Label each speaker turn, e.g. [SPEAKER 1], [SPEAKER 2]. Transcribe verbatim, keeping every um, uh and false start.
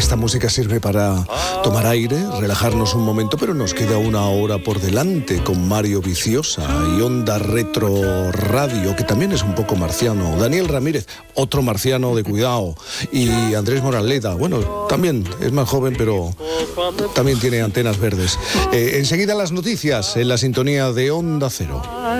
[SPEAKER 1] Esta música sirve para tomar aire, relajarnos un momento, pero nos queda una hora por delante con Mario Viciosa y Onda Retro Radio, que también es un poco marciano. Daniel Ramírez, otro marciano de cuidado. Y Andrés Moraleda, bueno, también es más joven, pero también tiene antenas verdes. Eh, enseguida las noticias en la sintonía de Onda Cero.